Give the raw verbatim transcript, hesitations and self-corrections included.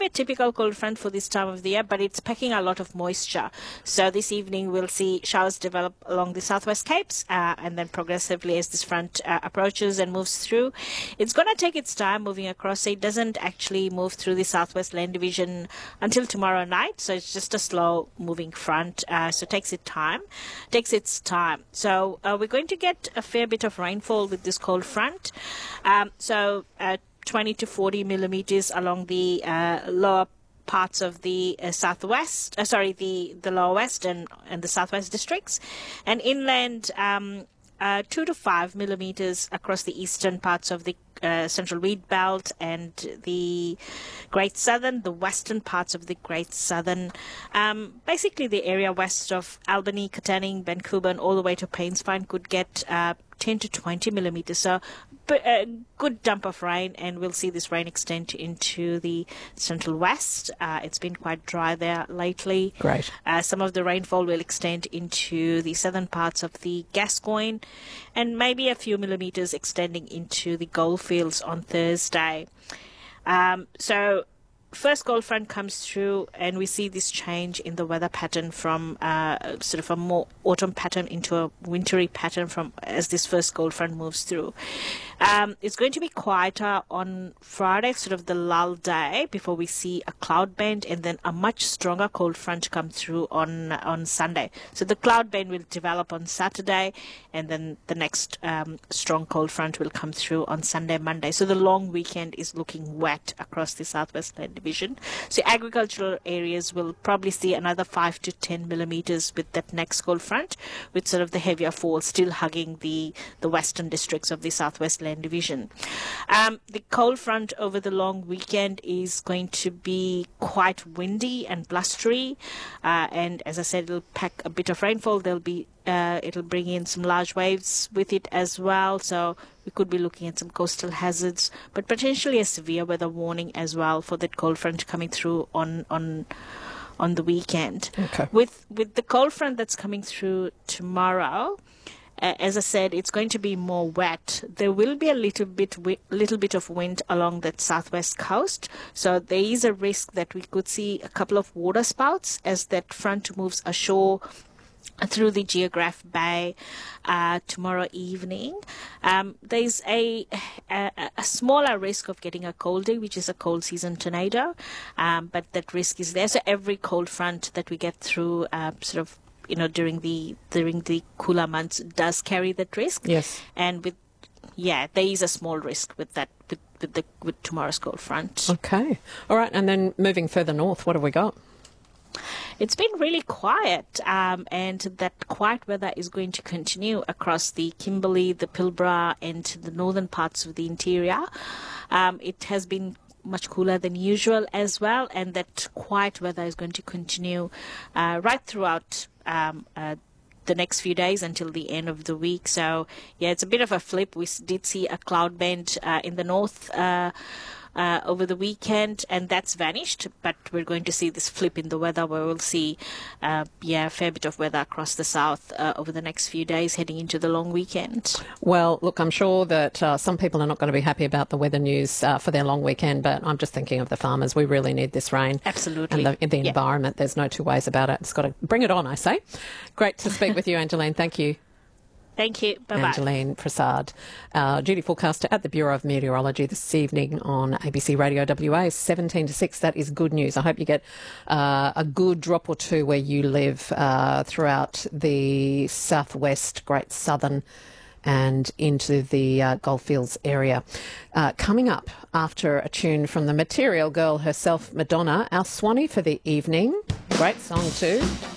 be a typical cold front for this time of the year, but it's packing a lot of moisture. So this evening we'll see showers develop along the southwest capes, uh, and then progressively as this front uh, approaches and moves through, it's going to take its time moving across. So it doesn't actually move through the southwest land division until tomorrow night. So it's just a slow moving front. Uh, so it takes its time. Takes its time. So uh, we're going to get a fair bit of rainfall with this cold front. Um, so uh, twenty to forty millimeters along the uh, lower parts of the uh, southwest, uh, sorry, the, the lower west and, and the southwest districts, and inland um, uh, two to five millimeters across the eastern parts of the uh, central wheat belt and the Great Southern, the western parts of the Great Southern, um, basically the area west of Albany, Katanning, Vancouver, and all the way to Painesville could get uh, ten to twenty millimeters. So a good dump of rain, and we'll see this rain extend into the central west. Uh, it's been quite dry there lately. Great. Uh, some of the rainfall will extend into the southern parts of the Gascoyne, and maybe a few millimeters extending into the Goldfields on Thursday. Um, so first cold front comes through, and we see this change in the weather pattern from uh, sort of a more autumn pattern into a wintry pattern from as this first cold front moves through. Um, it's going to be quieter on Friday, sort of the lull day, before we see a cloud band and then a much stronger cold front come through on on Sunday. So the cloud band will develop on Saturday, and then the next um, strong cold front will come through on Sunday, Monday. So the long weekend is looking wet across the southwest land division. So agricultural areas will probably see another five to ten millimeters with that next cold front, with sort of the heavier fall still hugging the, the western districts of the southwest land division. Um, the cold front over the long weekend is going to be quite windy and blustery, uh, and as I said, it'll pack a bit of rainfall. There'll be uh, it'll bring in some large waves with it as well, so we could be looking at some coastal hazards, but potentially a severe weather warning as well for that cold front coming through on on on the weekend. Okay. With with the cold front that's coming through tomorrow, Uh, as I said, it's going to be more wet. There will be a little bit, wi- little bit of wind along that southwest coast. So there is a risk that we could see a couple of water spouts as that front moves ashore through the Geograph Bay uh, tomorrow evening. Um, there's a, a a smaller risk of getting a coldie, which is a cold season tornado, um, but that risk is there. So every cold front that we get through, uh, sort of, you know, during the during the cooler months does carry that risk. Yes. And with, yeah, there is a small risk with that, with, with the with tomorrow's cold front. Okay. All right. And then moving further north, what have we got? It's been really quiet, um, and that quiet weather is going to continue across the Kimberley, the Pilbara, and the northern parts of the interior. Um, it has been much cooler than usual as well, and that quiet weather is going to continue uh, right throughout um, uh, the next few days until the end of the week. So yeah, it's a bit of a flip. We did see a cloud band uh, in the north uh, uh, over the weekend, and that's vanished, but we're going to see this flip in the weather where we'll see uh, yeah, a fair bit of weather across the south uh, over the next few days heading into the long weekend. Well, look, I'm sure that uh, some people are not going to be happy about the weather news uh, for their long weekend, but I'm just thinking of the farmers. We really need this rain. Absolutely. And the, the yeah. environment. There's no two ways about it. It's got to bring it on, I say. Great to speak with you, Angeline. Thank you. Thank you. Bye-bye. Angeline Prasad, uh, duty forecaster at the Bureau of Meteorology this evening on A B C Radio W A, seventeen to six. That is good news. I hope you get uh, a good drop or two where you live uh, throughout the southwest, Great Southern, and into the uh, Goldfields area. Uh, coming up after a tune from the Material Girl herself, Madonna, our Swanee for the evening. Great song too.